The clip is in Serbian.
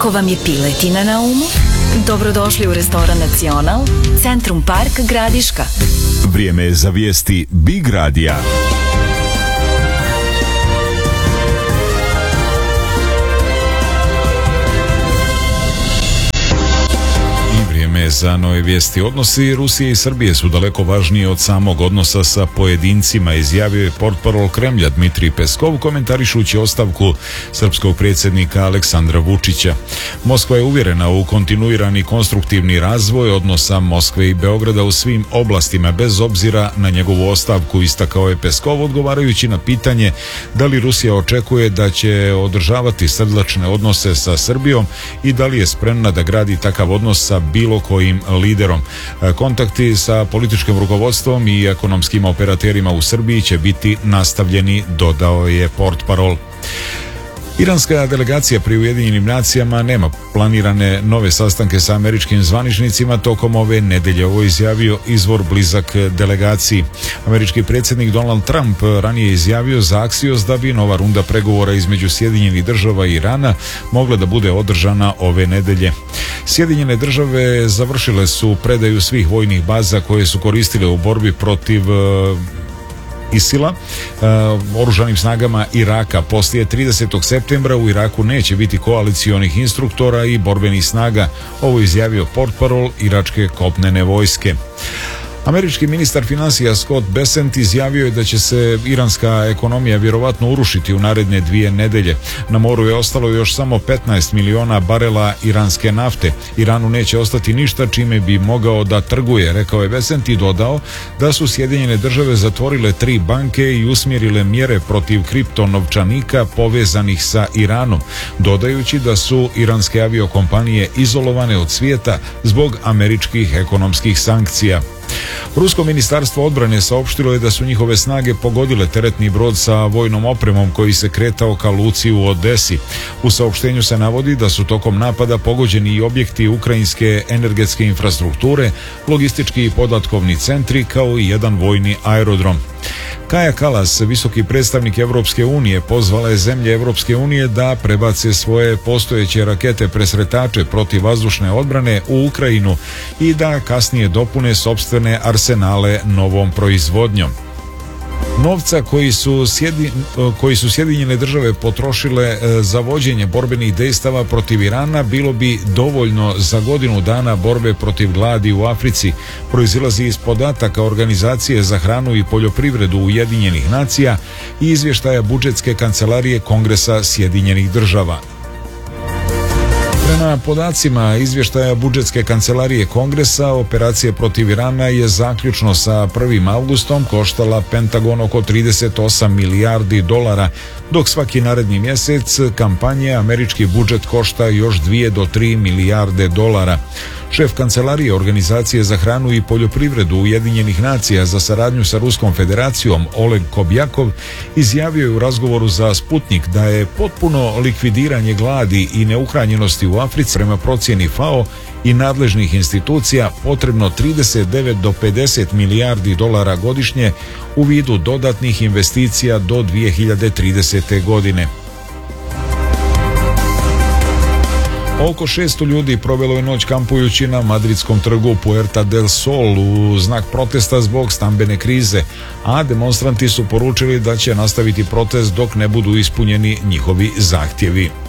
Ako vam je piletina na umu, dobrodošli u restoran Nacional, Centrum Park Gradiška. Vrijeme je za vijesti Big Radija. Za nove vijesti. Odnosi Rusije i Srbije su daleko važniji od samog odnosa sa pojedincima, izjavio je portparol Kremlja Dmitrij Peskov komentarišući ostavku srpskog predsjednika Aleksandra Vučića. Moskva je uvjerena u kontinuirani konstruktivni razvoj odnosa Moskve i Beograda u svim oblastima bez obzira na njegovu ostavku, istakao je Peskov odgovarajući na pitanje da li Rusija očekuje da će održavati srdačne odnose sa Srbijom i da li je spremna da gradi takav odnos sa bilo kojim liderom. Kontakti sa političkim rukovodstvom i ekonomskim operaterima u Srbiji će biti nastavljeni, dodao je portparol. Iranska delegacija pri Ujedinjenim nacijama nema planirane nove sastanke sa američkim zvaničnicima tokom ove nedelje. Ovo je izjavio izvor blizak delegaciji. Američki predsjednik Donald Trump ranije izjavio za Axios da bi nova runda pregovora između Sjedinjenih država i Irana mogla da bude održana ove nedelje. Sjedinjene države završile su predaju svih vojnih baza koje su koristile u borbi protiv ISIL-a oružanim snagama Iraka. Poslije 30. septembra u Iraku neće biti koalicionih instruktora i borbenih snaga. Ovo je izjavio portparol iračke kopnene vojske. Američki ministar financija Scott Bessent izjavio je da će se iranska ekonomija vjerovatno urušiti u naredne 2 nedelje. Na moru je ostalo još samo 15 miliona barela iranske nafte. Iranu neće ostati ništa čime bi mogao da trguje, rekao je Bessent i dodao da su Sjedinjene države zatvorile 3 banke i usmjerile mjere protiv kriptonovčanika povezanih sa Iranom, dodajući da su iranske aviokompanije izolovane od svijeta zbog američkih ekonomskih sankcija. Rusko ministarstvo odbrane saopštilo je da su njihove snage pogodile teretni brod sa vojnom opremom koji se kretao ka luci u Odesi. U saopštenju se navodi da su tokom napada pogođeni i objekti ukrajinske energetske infrastrukture, logistički i podatkovni centri kao i jedan vojni aerodrom. Kaja Kallas, visoki predstavnik Europske unije, pozvala je zemlje Europske unije da prebace svoje postojeće rakete presretače protivvazdušne odbrane u Ukrajinu i da kasnije dopune sopstvene arsenale novom proizvodnjom. Novca koji su Sjedinjene države potrošile za vođenje borbenih dejstava protiv Irana bilo bi dovoljno za godinu dana borbe protiv gladi u Africi, proizilazi iz podataka Organizacije za hranu i poljoprivredu Ujedinjenih nacija i izvještaja budžetske kancelarije Kongresa Sjedinjenih država. Prema podacima izvještaja budžetske kancelarije Kongresa, operacija protiv Irana je zaključno sa 1. avgustom koštala Pentagon oko 38 milijardi dolara, dok svaki naredni mjesec kampanje američki budžet košta još 2 do 3 milijarde dolara. Šef kancelarije Organizacije za hranu i poljoprivredu Ujedinjenih nacija za saradnju sa Ruskom federacijom Oleg Kobjakov izjavio je u razgovoru za Sputnik da je potpuno likvidiranje gladi i neuhranjenosti u Africi prema procjeni FAO i nadležnih institucija potrebno 39 do 50 milijardi dolara godišnje u vidu dodatnih investicija do 2030. godine. Oko 600 ljudi provelo je noć kampujući na madridskom trgu Puerta del Sol u znak protesta zbog stambene krize, a demonstranti su poručili da će nastaviti protest dok ne budu ispunjeni njihovi zahtjevi.